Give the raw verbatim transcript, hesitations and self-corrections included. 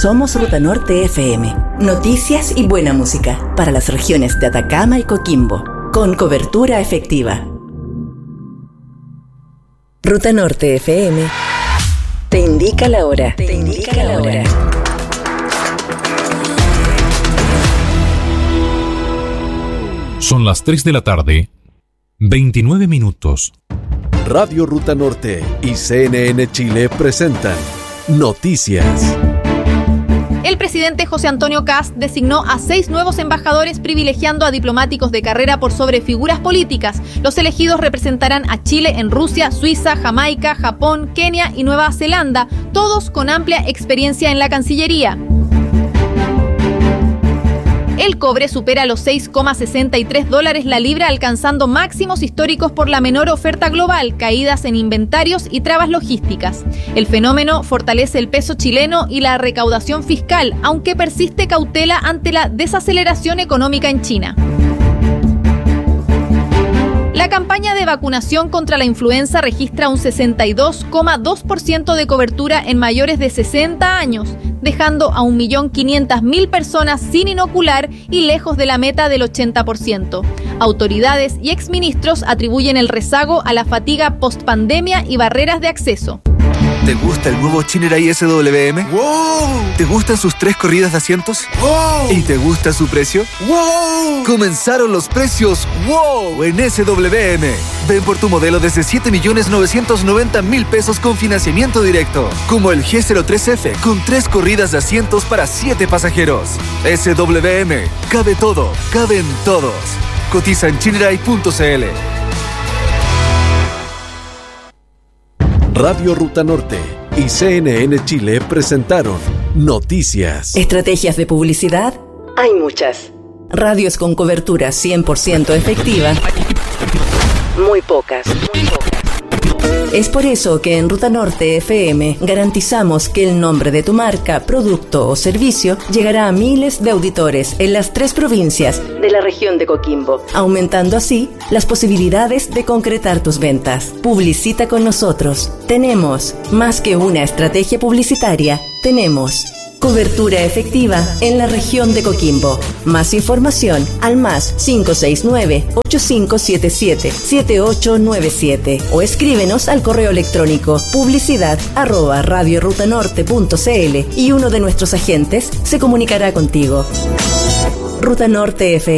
Somos Ruta Norte F M. Noticias y buena música para las regiones de Atacama y Coquimbo, con cobertura efectiva. Ruta Norte F M te indica la hora. Te indica la hora. Son las tres de la tarde, veintinueve minutos. Radio Ruta Norte y C N N Chile presentan Noticias. El presidente José Antonio Kast designó a seis nuevos embajadores, privilegiando a diplomáticos de carrera por sobre figuras políticas. Los elegidos representarán a Chile en Rusia, Suiza, Jamaica, Japón, Kenia y Nueva Zelanda, todos con amplia experiencia en la Cancillería. El cobre supera los seis coma sesenta y tres dólares la libra, alcanzando máximos históricos por la menor oferta global, caídas en inventarios y trabas logísticas. El fenómeno fortalece el peso chileno y la recaudación fiscal, aunque persiste cautela ante la desaceleración económica en China. La campaña de vacunación contra la influenza registra un sesenta y dos coma dos por ciento de cobertura en mayores de sesenta años, dejando a un millón quinientas mil personas sin inocular y lejos de la meta del ochenta por ciento. Autoridades y exministros atribuyen el rezago a la fatiga postpandemia y barreras de acceso. ¿Te gusta el nuevo Chinerai S W M? ¡Wow! ¿Te gustan sus tres corridas de asientos? ¡Wow! ¿Y te gusta su precio? ¡Wow! Comenzaron los precios ¡wow! En S W M. Ven por tu modelo desde siete millones novecientos noventa mil pesos con financiamiento directo. Como el G cero tres F con tres corridas de asientos para siete pasajeros. S W M. Cabe todo. Caben todos. Cotiza en chinerai punto c l. Radio Ruta Norte y C N N Chile presentaron Noticias. ¿Estrategias de publicidad? Hay muchas. Radios con cobertura cien por ciento efectiva. Muy pocas. Muy pocas. Es por eso que en Ruta Norte F M garantizamos que el nombre de tu marca, producto o servicio llegará a miles de auditores en las tres provincias de la región de Coquimbo, aumentando así las posibilidades de concretar tus ventas. Publicita con nosotros. Tenemos más que una estrategia publicitaria, tenemos cobertura efectiva en la región de Coquimbo. Más información al más cinco seis nueve, ocho cinco siete siete, siete ocho nueve siete o escríbenos al correo electrónico publicidad arroba radiorutanorte punto c l y uno de nuestros agentes se comunicará contigo. Ruta Norte F M.